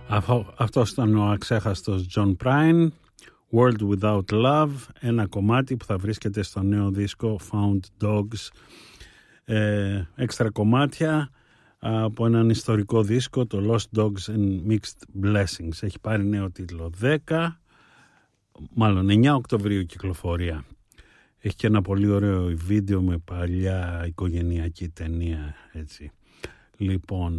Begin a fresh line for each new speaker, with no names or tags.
Αυτός ήταν ο αξέχαστος John Prine, World Without Love, ένα κομμάτι που θα βρίσκεται στο νέο δίσκο Found Dogs. Έξτρα κομμάτια από έναν ιστορικό δίσκο, το Lost Dogs and Mixed Blessings. Έχει πάρει νέο τίτλο 9 Οκτωβρίου κυκλοφορία. Έχει και ένα πολύ ωραίο βίντεο με παλιά οικογενειακή ταινία, έτσι. Λοιπόν,